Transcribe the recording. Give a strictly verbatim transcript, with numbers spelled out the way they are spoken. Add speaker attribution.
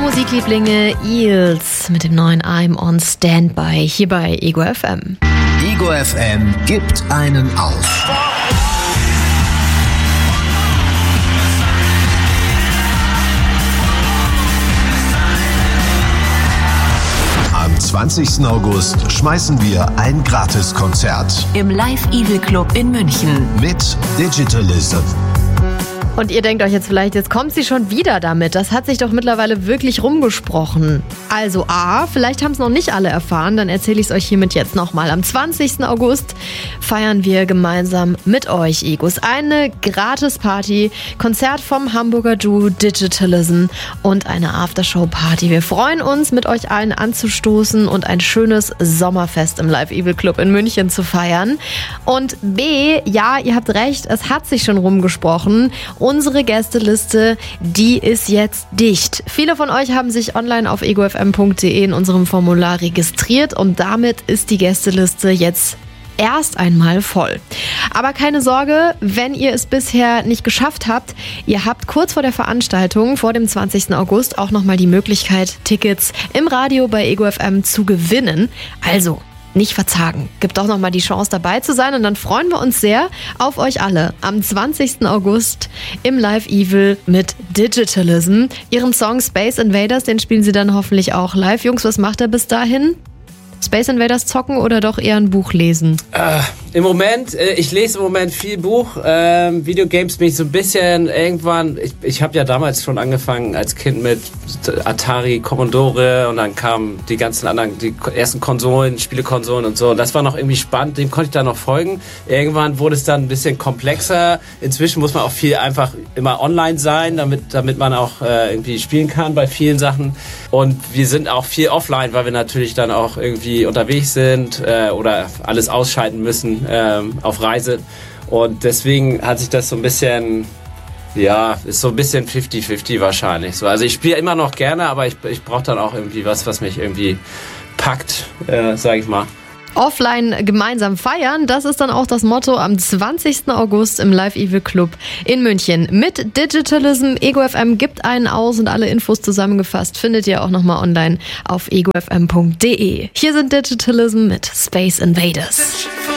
Speaker 1: Musiklieblinge, Eels mit dem neuen I'm on Standby hier bei Ego F M.
Speaker 2: Ego F M gibt einen aus. Am zwanzigsten August schmeißen wir ein Gratiskonzert
Speaker 3: im Live Evil Club in München
Speaker 2: mit Digitalism.
Speaker 1: Und ihr denkt euch jetzt vielleicht, jetzt kommt sie schon wieder damit. Das hat sich doch mittlerweile wirklich rumgesprochen. Also A, vielleicht haben es noch nicht alle erfahren, dann erzähle ich es euch hiermit jetzt nochmal. Am zwanzigsten August feiern wir gemeinsam mit euch, Egos, eine Gratis-Party, Konzert vom Hamburger Duo Digitalism und eine Aftershow-Party. Wir freuen uns, mit euch allen anzustoßen und ein schönes Sommerfest im Live Evil Club in München zu feiern. Und B, ja, ihr habt recht, es hat sich schon rumgesprochen. Unsere Gästeliste, die ist jetzt dicht. Viele von euch haben sich online auf ego f m punkt d e in unserem Formular registriert und damit ist die Gästeliste jetzt erst einmal voll. Aber keine Sorge, wenn ihr es bisher nicht geschafft habt, ihr habt kurz vor der Veranstaltung, vor dem zwanzigsten August, auch nochmal die Möglichkeit, Tickets im Radio bei Ego F M zu gewinnen. Also nicht verzagen. Gibt auch nochmal die Chance dabei zu sein und dann freuen wir uns sehr auf euch alle am zwanzigsten August im Live Evil mit Digitalism. Ihren Song Space Invaders, den spielen sie dann hoffentlich auch live. Jungs, was macht er bis dahin? Space Invaders zocken oder doch eher ein Buch lesen?
Speaker 4: Äh, Im Moment, äh, ich lese im Moment viel Buch. Ähm, Videogames bin ich so ein bisschen irgendwann, ich, ich habe ja damals schon angefangen als Kind mit Atari, Commodore und dann kamen die ganzen anderen, die ersten Konsolen, Spielekonsolen und so. Und das war noch irgendwie spannend, dem konnte ich dann noch folgen. Irgendwann wurde es dann ein bisschen komplexer. Inzwischen muss man auch viel einfach immer online sein, damit, damit man auch äh, irgendwie spielen kann bei vielen Sachen. Und wir sind auch viel offline, weil wir natürlich dann auch irgendwie unterwegs sind äh, oder alles ausschalten müssen ähm, auf Reise. Und deswegen hat sich das so ein bisschen, ja, ist so ein bisschen fifty fifty wahrscheinlich. So, also ich spiele immer noch gerne, aber ich, ich brauche dann auch irgendwie was, was mich irgendwie packt, äh, sag ich mal.
Speaker 1: Offline gemeinsam feiern, das ist dann auch das Motto am zwanzigsten August im Live Evil Club in München. Mit Digitalism, Ego F M gibt einen aus und alle Infos zusammengefasst findet ihr auch nochmal online auf ego f m punkt d e. Hier sind Digitalism mit Space Invaders.